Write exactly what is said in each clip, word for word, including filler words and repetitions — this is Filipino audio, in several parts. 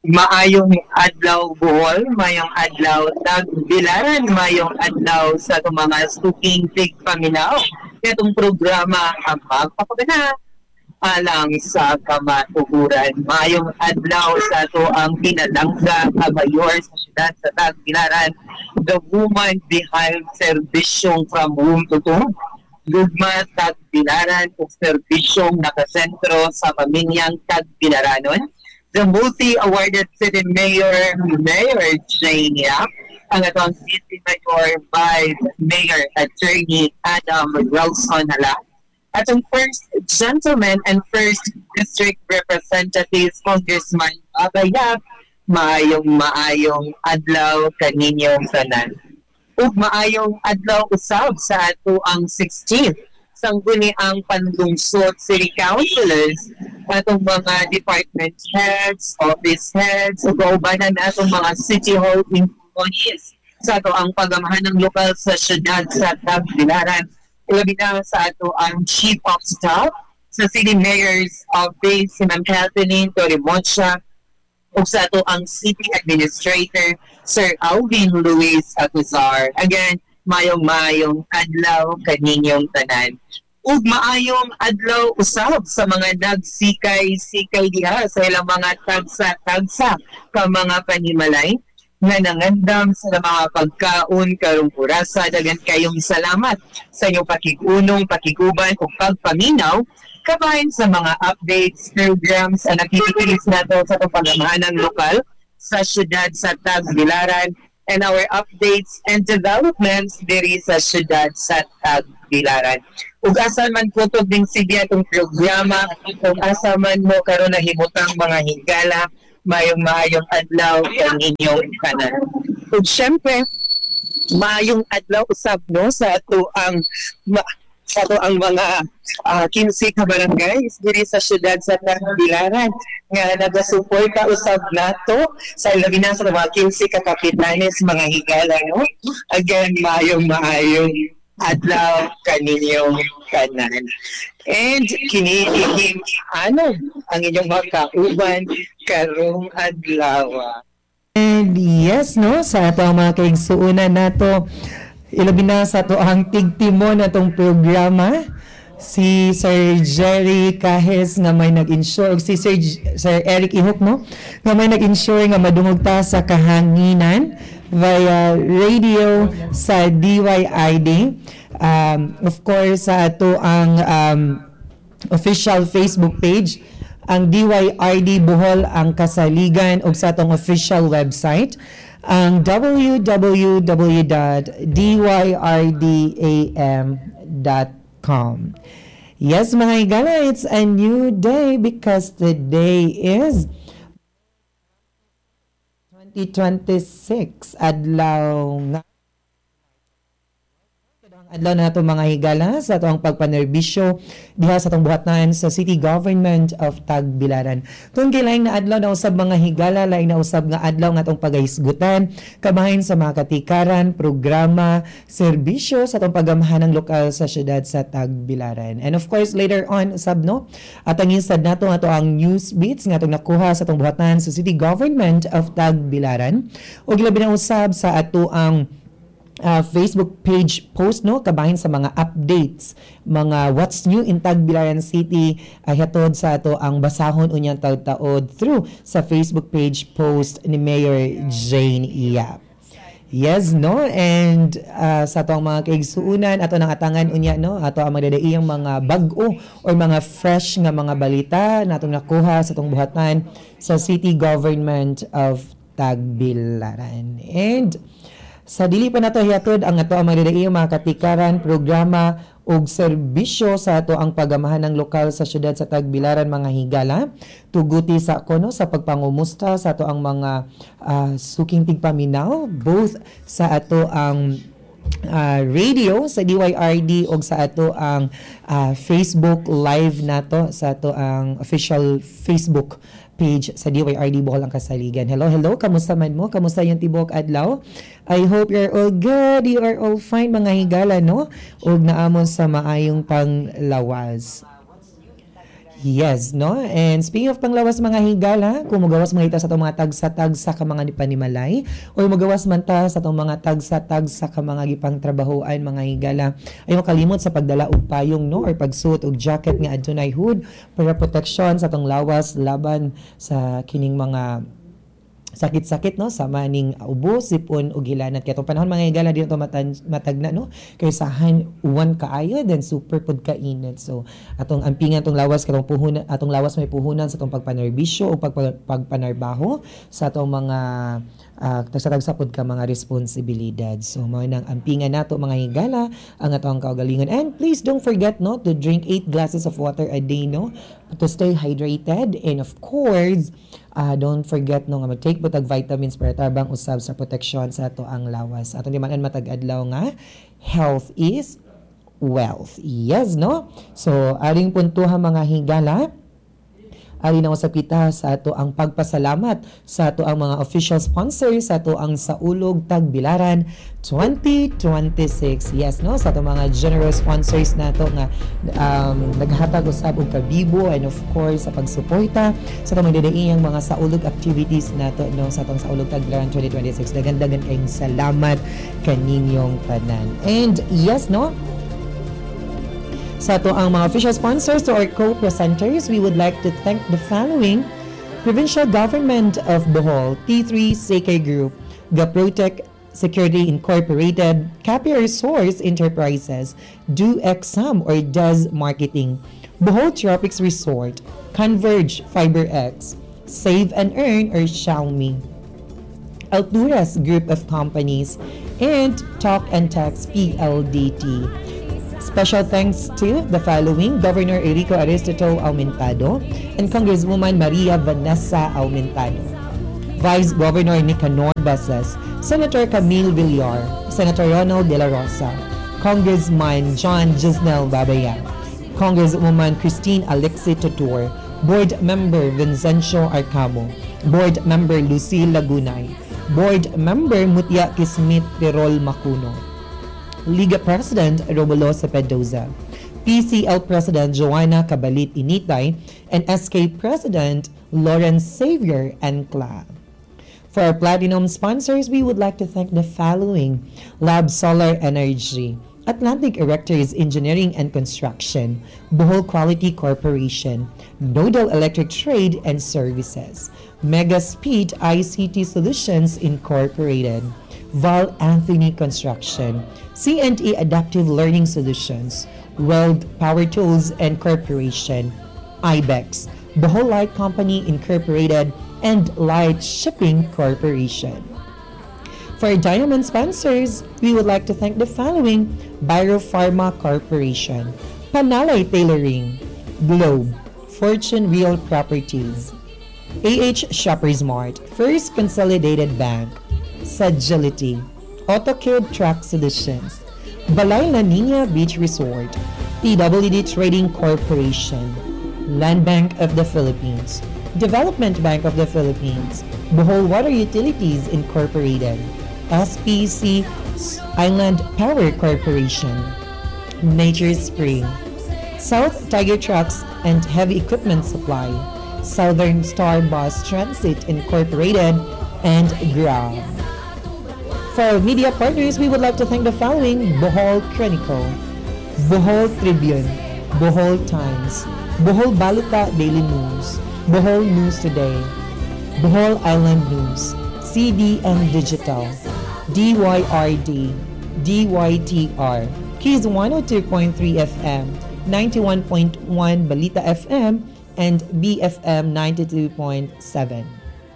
Maayong adlaw Bohol, mayong adlaw Tagbilaran, mayong adlaw sa itong mga stuking tigpaminaw. Itong programa ang magpapagana alang sa kamatuguran. Mayong adlaw sa ito ang pinalangga ka mayor sa siyudad sa Tagbilaran, the woman behind serbisyong from womb to tomb. Lugma Tagbilaran ug serbisyong nakasentro sa pamilyang Tagbilaranon, the multi-awarded city mayor, Mayor Jane Yap, ang atong city mayor Vice Mayor Attorney Adam Wilson Hala, atong first gentleman and first district representative Congressman Baba Yap, maayong maayong adlaw kaninyong tanan. Ug maayong adlaw usab sa ato ang sixteenth sangguni ang panlungsod city councilors, atong mga department heads, office heads, ug kaubanan na atong mga city hall employees sa ato ang pagamahan ng lokal sa syudad sa Tagbilaran. Ilabi na sa ato ang chief of staff sa city mayor's office, si Ma'am Kathleen Torimoncha, ug sa ato ang city administrator, Sir Alvin Luis Acuzar. Again, mayong-mayong adlaw kaninyong tanan. Ug maayong adlaw usab sa mga nagsikay-sikay diha sa ilang mga tagsa-tagsa ka mga panimalay nga nangandam sa mga pagkaon karong orasa. Dagan kayong salamat sa inyong pakigunong, pakiguban ug pagpaminaw kabahin sa mga updates, programs ang nakikitilis nato sa pagpagamahan ng lokal sa syudad sa Tagbilaran and our updates and developments diri sa syudad sa Tagbilaran. Ug asa man kutog ding sige atong programa, ug asa man mo karon nahimutang mga higala, mayong maayong adlaw ang inyong kanan. Ug syempre, maayong adlaw usab no sa ato ang ma- sa ato ang mga uh, kinsi ka barangays diri sa syudad sa Tagbilaran nga nagasuporta usab nato sa labi na sa mga kinsi ka kapitanes mga higala no. Again, maayong maayong adlaw kaninyong kanan. And kiniihim ano ang inyong mga kauban karong adlaw. And yes, no, sa ato ang mga kaigsuunan nato, ilabi na sa ato ang tigtimon natong programa, si Sir Jerry Cahes nga may nag-insure, si Sir, Sir Eric Ihok, no, nga may nag-insure nga madungog ta sa kahanginan via radio sa D Y I D. Um, of course, sa ato ang um, official Facebook page, ang D Y R D Bohol ang kasaligan og sa atong official website, ang w w w dot d y r d a m dot com. Yes, mga higala, it's a new day because today is twenty twenty-six. Adlaw nga. Adlaw na ito mga higala sa itong pagpanerbisyo diha sa itong buhatan sa City Government of Tagbilaran. Kung kailaing na adlaw na usab mga higala, laing na usab nga adlaw nga itong pagahisgutan, kabahin sa mga katikaran, programa, serbisyo sa itong pagamahan ng lokal sa syudad sa Tagbilaran. And of course, later on, usab no, at ang insad nato nga ito ang news beats nga itong nakuha sa itong buhatan sa City Government of Tagbilaran. O gilabi na usab sa ato ang Uh, Facebook page post no kabahin sa mga updates, mga what's new in Tagbilaran City ay hatod sa ato ang basahon unyang taud-taod through sa Facebook page post ni Mayor Jane Yap. Yes no, and uh, sa ato ang mga kaigsuunan ato nang atangan unya no, ato ang magdadaiyang mga bag-o or mga fresh nga mga balita natong nakuha sa atong buhatan sa City Government of Tagbilaran. And sa dili pa nato hiatod ang ato ang magdadaiyang mga katikaran, programa ug serbisyo sa ato ang pagamahan ng lokal sa syudad sa Tagbilaran mga higala. Tuguti sa kono sa pagpangumusta sa ato ang mga uh, suking tigpaminaw both sa ato ang uh, radio sa D Y R D ug sa ato ang uh, Facebook live nato sa ato ang official Facebook page sa D Y R D Bohol ang kasaligan. Hello, hello. Kamusta man mo? Kamusta yung tibok adlaw? I hope you're all good. You are all fine mga higala, no? Ug naamon sa maayong panglawas. Yes, no? And speaking of panglawas mga higala, kung magawas mga ita sa itong mga tagsa-tagsa ka mga nipanimalay, o magawas man ta sa itong mga tagsa-tagsa ka mga gipang trabahoan mga higala, ayaw kalimot sa pagdala og payong, no? Or pagsuot og jacket nga adunay hood para proteksyon sa itong lawas laban sa kining mga sakit-sakit, no, sa maning ubo, sipon ug hilanat. Kaya itong panahon mga higala din ito matag, matagna, no, kay sahan uwan kaayo then super pod kainit. So atong ampingan atong lawas katong puhunan, atong lawas may puhunan sa atong pagpanerbisyo o pag, pagpanarbaho sa atong mga uh, tagsa-tagsa pod ka mga responsibilidad. So mao nang ampingan nato mga higala ang atong kaugalingon. And please don't forget, no, to drink eight glasses of water a day, no, to stay hydrated. And of course, Uh, don't forget no nga mag-take po tag vitamins para tabang usab sa proteksyon sa ato ang lawas. Atong limanan matag adlaw nga health is wealth. Yes, no? So aring puntuhan mga higala, ari na usab kita sa ato ang pagpasalamat sa ato ang mga official sponsors sa ato ang Saulog Tagbilaran twenty twenty-six. Yes, no, sa ato mga generous sponsors nato nga um, naghatag usab og kabibo and of course sa pagsuporta sa ato magdadaiyang mga Saulog activities nato, no, sa atong Saulog Tagbilaran twenty twenty-six. Dagan-dagan kayong salamat kaninyong tanan. And yes, no, sa ato ang mga official sponsors to our co-presenters, we would like to thank the following: Provincial Government of Bohol, T three Seike Group, Gaprotec Security Incorporated, Capi Resource Enterprises, Do Exam or Does Marketing, Bohol Tropics Resort, Converge FiberX, Save and Earn or Xiaomi, Alturas Group of Companies, and Talk and Text P L D T. Special thanks to the following: Governor Enrico Aristotle Aumentado and Congresswoman Maria Vanessa Aumentado, Vice Governor Nicanor Basas, Senator Camille Villar, Senator Ronald De La Rosa, Congressman John Gisnel Babaya, Congresswoman Christine Alexi Totur, Board Member Vincencio Arcamo, Board Member Lucille Lagunay, Board Member Mutia Kismit Perol Macuno, Liga President Romulo Cepedoza, P C L President Joanna Cabalit Initay, and S K President Lawrence Xavier Ancla. For our platinum sponsors, we would like to thank the following: Lab Solar Energy, Atlantic Erectors Engineering and Construction, Bohol Quality Corporation, Nodal Electric Trade and Services, Mega Speed I C T Solutions Incorporated, Val Anthony Construction, C and E Adaptive Learning Solutions, Weld Power Tools and Corporation, Ibex, Bohol Light Company Incorporated, and Light Shipping Corporation. For our Diamond sponsors, we would like to thank the following: Biro Pharma Corporation, Panalay Tailoring, Globe, Fortune Real Properties, A H Shoppers Mart, First Consolidated Bank, Sagility, AutoCube Track Solutions, Balay La Nina Beach Resort, T W D Trading Corporation, Land Bank of the Philippines, Development Bank of the Philippines, Bohol Water Utilities Incorporated, S P C Island Power Corporation, Nature Spring, South Tiger Trucks and Heavy Equipment Supply, Southern Star Bus Transit Incorporated, and Grab. For our media partners, we would like to thank the following: Bohol Chronicle, Bohol Tribune, Bohol Times, Bohol Balita Daily News, Bohol News Today, Bohol Island News, C D M Digital, D Y R D, D Y T R, Keys one oh two point three F M, ninety-one point one Balita F M, and B F M ninety-two point seven.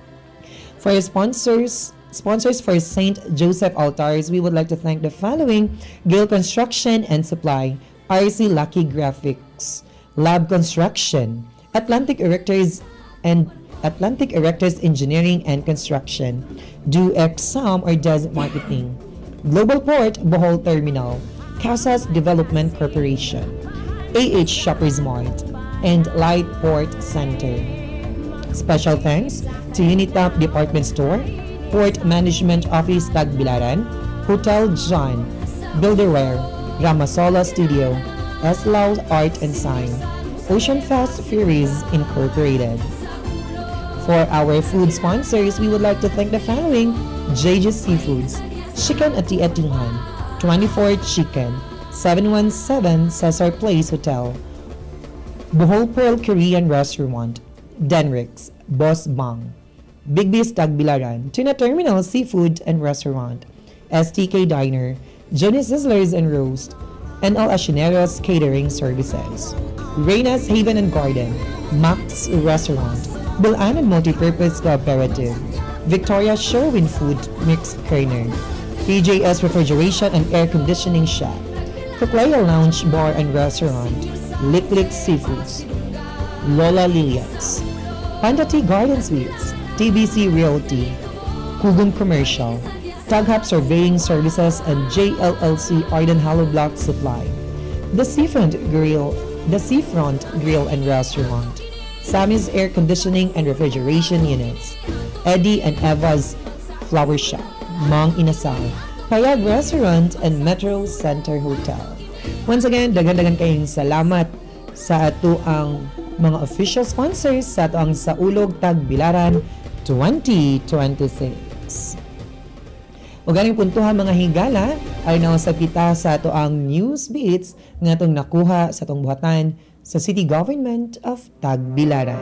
For our sponsors, Sponsors for Saint Joseph Altars, we would like to thank the following: Gale Construction and Supply, R C Lucky Graphics, Lab Construction, Atlantic Erectors and Atlantic Erectors Engineering and Construction, Do Exam or Does Marketing, Global Port Bohol Terminal, Casas Development Corporation, A H Shoppers Mart, and Light Port Center. Special thanks to Unitap Department Store, Port Management Office Tagbilaran, Hotel John, Builderware, Ramasola Studio, Eslao Art and Sign, Ocean Fast Ferries Incorporated. For our food sponsors, we would like to thank the following: J J Seafoods, Chicken at the Etingan, twenty-four Chicken, seven one seven Cesar Place Hotel, Bohol Pearl Korean Restaurant, Denrix, Boss Bang, Big B's Tagbilaran, Tuna Terminal Seafood and Restaurant, S T K Diner, Johnny Sizzlers and Roast, N L Asineros Catering Services, Reyna's Haven and Garden, Max Restaurant, Bilanan Multipurpose Cooperative, Victoria Sherwin Food Mix Kerner, P J S Refrigeration and Air Conditioning Shop, Proclaya Lounge Bar and Restaurant, Lick Lick Seafoods, Lola Lilias, Panda Tea Garden Suites, T B C Realty, Kugum Commercial, Taghap Surveying Services, and J L L C Arden Hollow Block Supply, The Seafront Grill, The Seafront Grill and Restaurant, Sammy's Air Conditioning and Refrigeration Units, Eddie and Eva's Flower Shop, Mang Inasal, Payag Restaurant, and Metro Center Hotel. Once again, dagan-dagan kayong salamat sa ato ang mga official sponsors sa ato ang Saulog Tagbilaran twenty twenty-six. O ganing puntuhan mga higala, ay sa kita sa ato ang news beats nga itong nakuha sa itong buhatan sa City Government of Tagbilaran.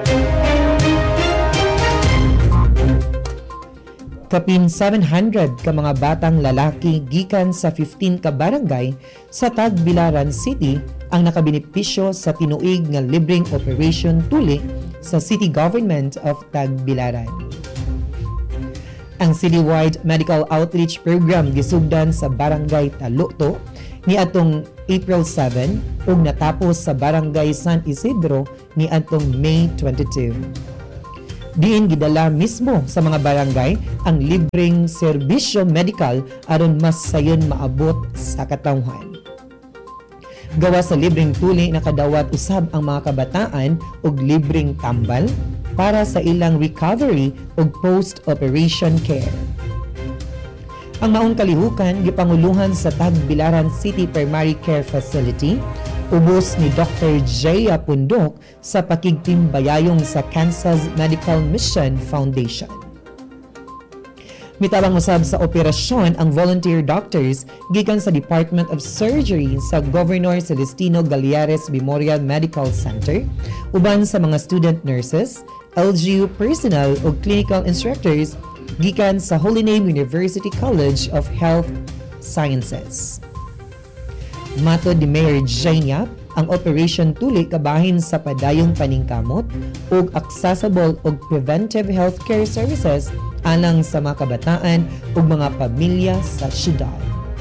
Kapin seven hundred ka mga batang lalaki gikan sa fifteen ka barangay sa Tagbilaran City ang nakabenepisyo sa tinuig nga libreng Operation Tuli sa City Government of Tagbilaran. Ang citywide medical outreach program gisugdan sa Barangay Taluto ni atong April seven ug natapos sa Barangay San Isidro ni atong May twenty-two. Diin gidala mismo sa mga barangay ang libreng serbisyo medikal aron mas sayon maabot sa katawhan. Gawa sa libreng tuli nakadawat usab ang mga kabataan og libreng tambal para sa ilang recovery ug post-operation care. Ang maong kalihukan gipanguluhan sa Tagbilaran City Primary Care Facility, ubos ni Doctor Jaya Pundok sa pakigtimbayayong sa Kansas Medical Mission Foundation. Mitabang usab sa operasyon ang volunteer doctors gikan sa Department of Surgery sa Governor Celestino Galeares Memorial Medical Center, uban sa mga student nurses, L G U personnel ug clinical instructors gikan sa Holy Name University College of Health Sciences. Matod ni Mayor Jane Yap, ang Operation Tuli kabahin sa padayong paningkamot ug accessible ug preventive healthcare services alang sa mga kabataan ug mga pamilya sa syudad.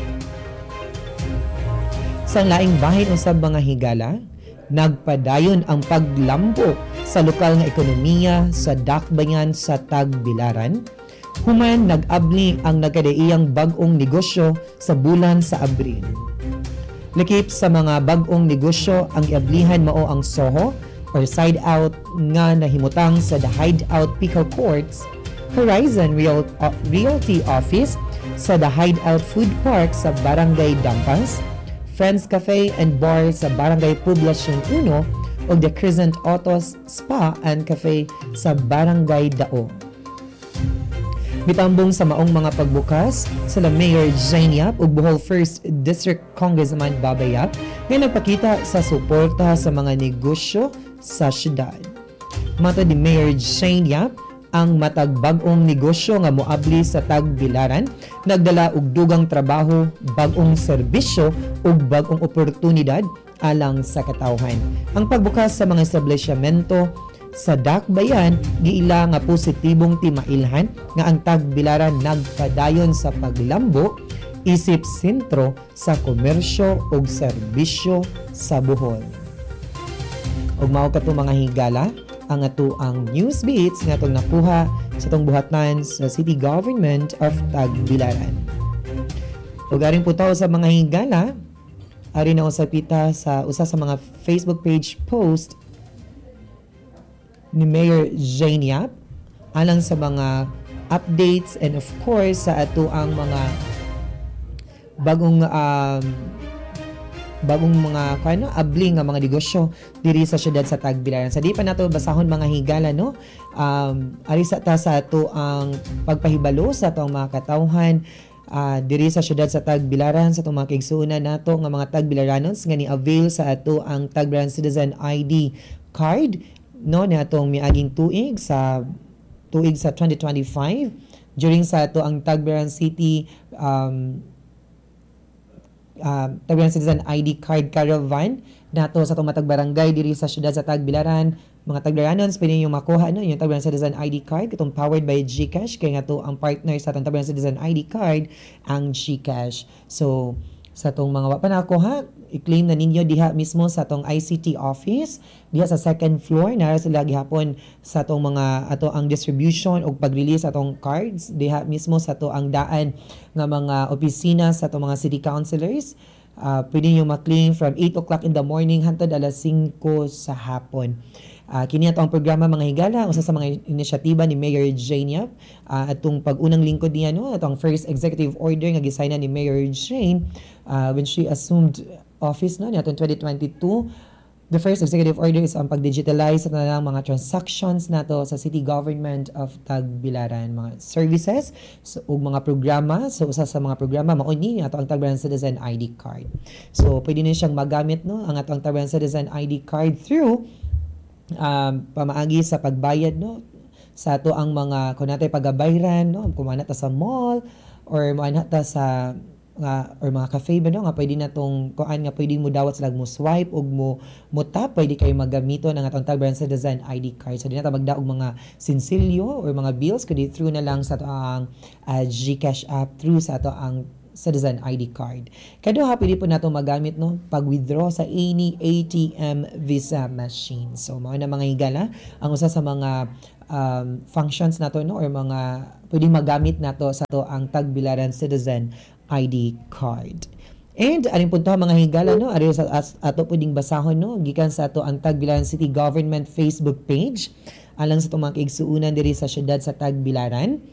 Sa laing bahin usab mga higala, nagpadayon ang paglambo sa lokal nga ekonomiya sa dakbayan sa Tagbilaran, human nag-abli ang nagkadaiyang bag-ong negosyo sa bulan sa Abril. Likip sa mga bag-ong negosyo ang iablihan mao ang Soho or Side Out nga nahimutang sa The Hideout Pico Courts, Horizon Real, uh, Realty Office sa The Hideout Food Park sa Barangay Dampas, Friends Cafe and Bar sa Barangay Poblacion one o The Crescent Autos Spa and Cafe sa Barangay Dao. Mitambong sa maong mga pagbukas sila Mayor Jane Yap ug Bohol first District Congressman Babay Yap nga nagpakita sa suporta sa mga negosyo sa syudad. Matod ni Mayor Jane Yap, ang matag bag-ong negosyo nga moabli sa Tagbilaran nagdala og dugang trabaho, bag-ong serbisyo ug bag-ong oportunidad alang sa katawhan. Ang pagbukas sa mga establishmento sa dakbayan giila nga positibong timailhan nga ang Tagbilaran nagpadayon sa paglambo isip sentro sa komersyo ug serbisyo sa Bohol. Ug mao kato mga higala ang ato ang news beats nga itong nakuha sa itong buhatan sa City Government of Tagbilaran. Ug aring putaw sa mga higala, ari na usapita sa usa sa mga Facebook page post ni Mayor Jane Yap alang sa mga updates and of course sa ato ang mga bagong um, bagong mga kano abling nga mga negosyo diri sa syudad sa Tagbilaran. Sa di pa nato basahon mga higala no. Um ari sa ta sa ato ang pagpahibalo sa atong mga katawhan uh, diri sa syudad sa Tagbilaran sa atong mga kaigsuonan nato nga mga Tagbilaranos nga ni-avail sa ato ang Tagbilaran Citizen I D card no ni atong miaging tuig sa tuig sa twenty twenty-five during sa ato ang Tagbilaran City um uh, Tagbilaran Citizen I D card caravan nato sa itong matag barangay diri sa syudad sa Tagbilaran. Mga Tagbilaranons, pwede nyo makuha no, yung Tagbilaran Citizen I D card itong powered by GCash kaya nga to ang partner sa itong Tagbilaran Citizen I D card ang GCash. So sa itong mga wapa na nakuha, i-claim na ninyo diha mismo sa itong I C T office diha sa second floor nara sila gihapon sa itong mga ato ang distribution o pag-release atong cards diha mismo sa to ang daan nga mga opisina sa itong mga city councilors. Uh, pwede nyo ma-claim from eight o'clock in the morning hangtod alas singko sa hapon. Uh, kini ato ang programa mga higala usa sa mga inisyatiba ni Mayor Jane Yap uh, atong pag-unang lingkod niya no atong first executive order nga gisayna ni Mayor Jane uh, when she assumed office no niya twenty twenty-two. The first executive order is ang pag-digitalize na lang mga transactions nato sa City Government of Tagbilaran, mga services so, ug mga programa. So usa sa mga programa mao ni ato ang Tagbilaran Citizen I D card. So pwede na siyang magamit no ang ato ang Tagbilaran Citizen I D card through um, pamaagi sa pagbayad no sa ato ang mga kung natay pagabayran no kung ta sa mall or mo ta sa nga or mga cafe ba no nga pwede natong kuan nga pwede mo dawat sila mo swipe ug mo mo tap pwede kayo maggamiton ang atong Tagbilaran Citizen I D card. So di na ta magdaog mga sinsilyo or mga bills kundi through na lang sa ato ang uh, GCash app through sa ato ang Citizen I D card. Kaduha pwede po nato magamit no pag-withdraw sa any A T M Visa machine. So mao na mga higala ang usa sa mga um, functions nato no or mga pwedeng magamit nato sa to ang Tagbilaran Citizen I D card. And aning punto mga higala no ari sa ato pwedeng basahon no gikan sa ato ang Tagbilaran City Government Facebook page alang sa itong mga kaigsuonan diri sa syudad sa Tagbilaran.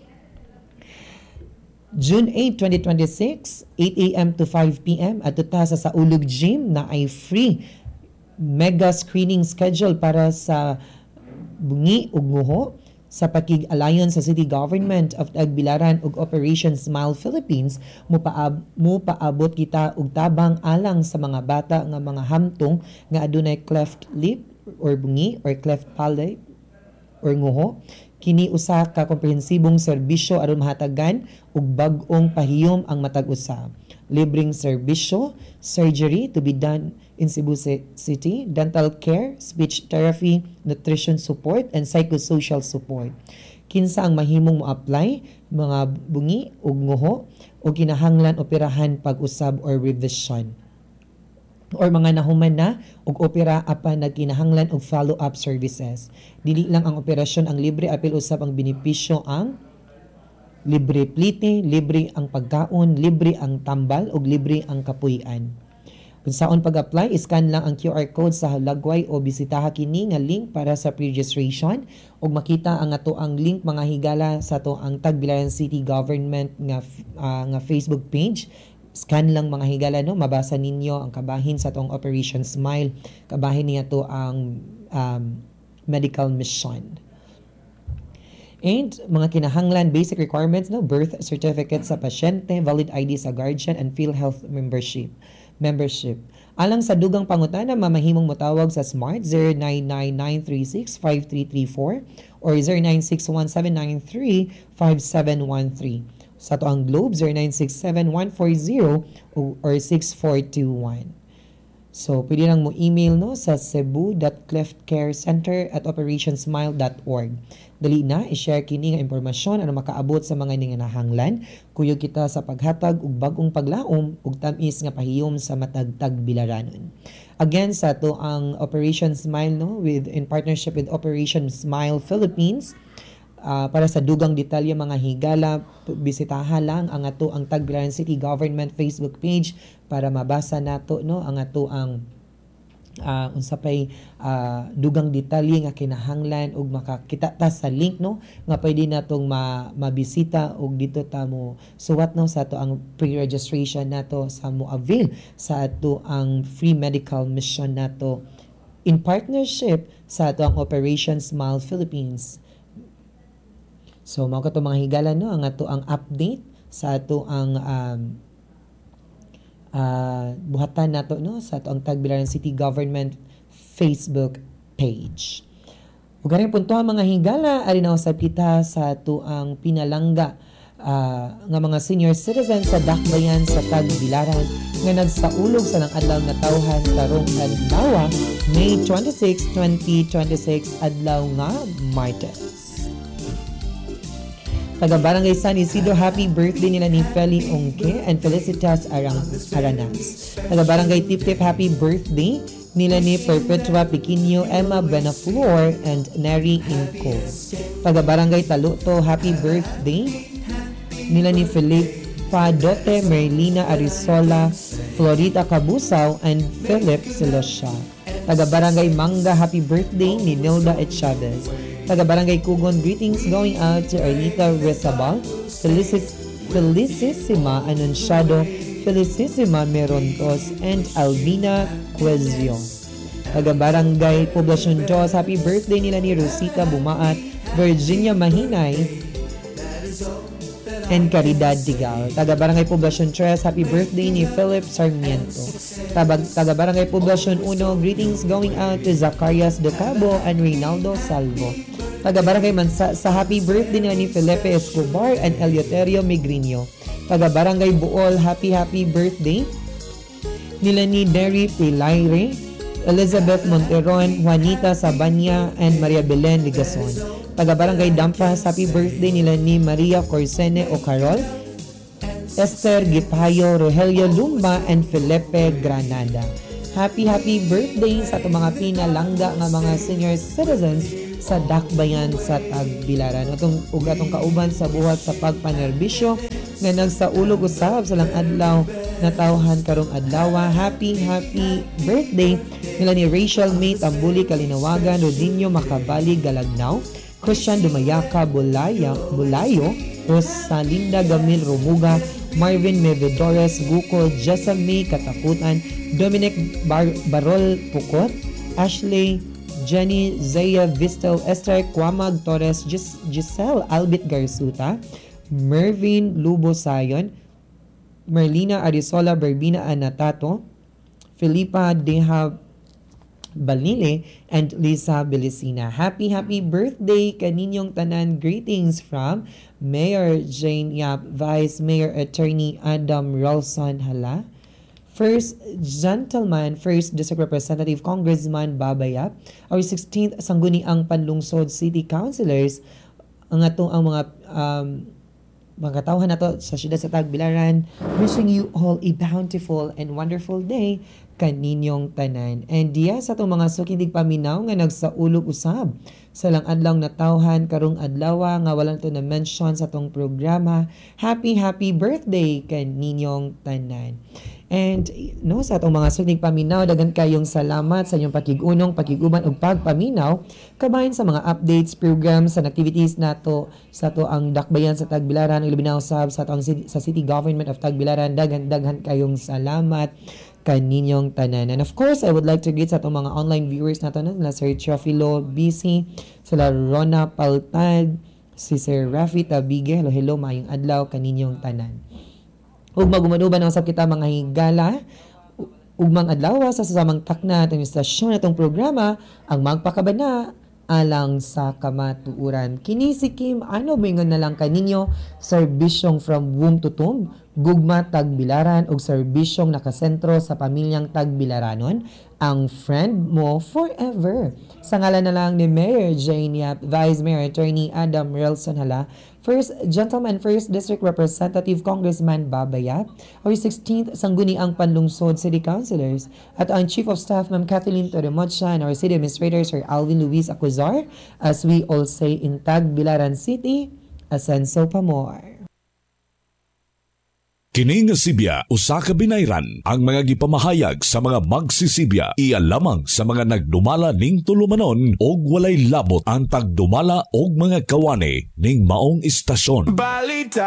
June eighth, twenty twenty-six, eight a.m. to five p.m. at ta sa Saulog Gym na ay free mega screening schedule para sa bungi ug nguho sa pakig-alliance sa City Government of Tagbilaran ug Operation Smile Philippines mo paab mo paabot kita og tabang alang sa mga bata nga mga hamtong nga adunay cleft lip or bungi or cleft palate or nguho. Kini usa ka komprehensibong serbisyo aron mahatagan og bag-ong pahiyom ang matag usa. Libreng serbisyo, surgery to be done in Cebu City, dental care, speech therapy, nutrition support, and psychosocial support. Kinsa ang mahimong mo-apply, mga bungi ug nguho o kinahanglan operahan pag-usab or revision. Or mga nahuman na og opera apan nagkinahanglan og follow-up services. Dili lang ang operasyon ang libre apil usab ang benepisyo ang libre plite, libre ang pagkaon, libre ang tambal ug libre ang kapuy-an. Kung saon pag-apply, iscan lang ang Q R code sa halagway o bisitaha kini nga link para sa pre-registration ug makita ang ato ang link mga higala sa ato ang Tagbilaran City Government nga uh, nga Facebook page. Scan lang mga higala no, mabasa ninyo ang kabahin sa atong Operation Smile. Kabahin niya to ang um, medical mission. And mga kinahanglan basic requirements no, birth certificate sa pasyente, valid I D sa guardian and PhilHealth membership. Membership. Alang sa dugang pangutana, mamahimong motawag sa Smart zero nine nine nine three six five three three four or zero nine six one seven nine three five seven one three. Sa to ang Globe zero nine six seven one four zero or six four two one. So, pwede lang mo email no sa cebu dot cleftcarecenter at operationsmile dot org. Dali na, i-share kini nga impormasyon ano makaabot sa mga ninganahanglan. Kuyog kita sa paghatag ug bagong paglaom ug tamis nga pahiyom sa matag Tagbilaranon. Again, sa to ang Operation Smile no with in partnership with Operation Smile Philippines. Uh, para sa dugang detalye mga higala, bisitaha lang ang ato ang Tagbilaran City Government Facebook page para mabasa nato no ang ato ang uh, unsa pay uh, dugang detalye nga kinahanglan ug makakita ta sa link no nga pwede natong ma mabisita ug dito ta mo suwat no sa ato ang pre-registration nato sa mo avail sa ato ang free medical mission nato in partnership sa ato ang Operation Smile Philippines. So mao kato mga higala no ang ato ang update sa ato ang um, uh, buhatan nato no sa ato ang Tagbilaran City Government Facebook page. Ug ganing puntuhan mga higala ari na usab kita sa ato ang pinalangga uh, nga mga senior citizens sa Dakbayan sa Tagbilaran nga nagsaulog sa nang adlaw nga tawhan karong adlaw May twenty-sixth, twenty twenty-six adlaw nga Martes. Taga Barangay San Isidro, happy birthday nila ni Feli Ongke and Felicitas Arang Aranas. Taga Barangay Tip-Tip, happy birthday nila ni Perpetua Piquinho, Emma Benaflor, and Neri Inco. Taga Barangay Taluto, happy birthday nila ni Felipa Dote, Merlina Arisola, Florita Cabusaw, and Philip Silosha. Taga Barangay Manga, happy birthday ni Nilda et Chavez. Taga Barangay Kugon, greetings going out to Arlita Resabal, Felicis, Felicissima Anunciado, Felicissima Merontos, and Albina Quezio. Taga Barangay Poblacion dos, happy birthday nila ni Rosita Bumaat, Virginia Mahinay, and Caridad Digal. Taga Barangay Poblacion tres, happy birthday ni Philip Sarmiento. Taga, taga Barangay Poblacion uno, greetings going out to Zacarias De Cabo and Reynaldo Salvo. Taga Barangay Mansa, sa happy birthday nila ni Felipe Escobar and Eleuterio Migrinio. Taga Barangay Buol, happy happy birthday nila ni Derry Pilaire, Elizabeth Monteron, Juanita Sabanya, and Maria Belen Ligason. Taga Barangay Dampas, happy birthday nila ni Maria Corsene Ocarol, Esther Gipayo, Rogelio Lumba, and Felipe Granada. Happy happy birthday sa itong mga pinalangga nga mga senior citizens sa Dakbayan sa Tagbilaran. Atong ug atong kauban sa buhat sa pagpanerbisyo nga nagsaulog usab sa lang adlaw na tawhan karong adlaw. Happy happy birthday nila ni Rachel May Tambuli Kalinawagan, Rodinho Makabali Galagnaw, Christian Dumayaka Bulaya, Bulayo, Rosalinda Gamil Romuga, Marvin Mevedores Guco, Jessa May Katakutan, Dominic Bar- Barol Pukot, Ashley Jenny Zaya Vistel, Esther Quamag Torres, Gis- Giselle Albit Garsuta, Mervin Lubo Sayon, Merlina Arisola Berbina Anatato, Filipa Deha Balile, and Lisa Belicina. Happy, happy birthday kaninyong tanan. Greetings from Mayor Jane Yap, Vice Mayor Attorney Adam Rolson Hala, First Gentleman, First District Representative Congressman Baba Yap, our sixteenth Sangguniang Panlungsod City Councilors, ang atong ang mga um, mga katawhan nato sa siyudad sa Tagbilaran, wishing you all a bountiful and wonderful day kaninyong tanan. And diya sa itong mga sukindig paminaw nga nagsaulog usab sa lang adlaw na tawhan karong adlaw nga walang to na mention sa itong programa. Happy happy birthday kaninyong tanan. And no, sa atong mga sunig paminaw, dagan kayong salamat sa inyong pakig-unong, pakiguban ug pagpaminaw kabahin sa mga updates, programs, and activities nato sa to ang Dakbayan sa Tagbilaran, ug labi na usab sa atong sa City Government of Tagbilaran. Dagan-daghan kayong salamat kaninyong tanan. And of course, I would like to greet sa atong mga online viewers nato na sila Sir Trafilo B C, sila Rona Paltag, si Sir Rafi Tabige. Hello, hello, mayong adlaw kaninyong tanan. Ug magumanuban ang usab kita mga higala ugmang adlaw sa sasamang takna atong istasyon atong programa ang magpakabana alang sa kamatuuran. Kini si Kim, ano bingon na lang kaninyo, serbisyong from womb to tomb, gugma Tagbilaran ug serbisyong nakasentro sa pamilyang Tagbilaranon, ang friend mo forever. Sa ngalan na lang ni Mayor Jane Yap, Vice Mayor Attorney Adam Relson Hala, First Gentleman, First District Representative Congressman Baba Yap, our sixteenth Sangguniang Panlungsod City Councilors, at ang Chief of Staff Ma'am Kathleen Torremocha and our City Administrator Sir Alvin Luis Acuzar, as we all say in Tagbilaran City, Asenso pa more. Kini nga Sibya usa ka binayran ang mga gipamahayag sa mga magsisibya iya lamang sa mga nagdumala ning tulumanon og walay labot ang tagdumala og mga kawani ning maong istasyon. Balita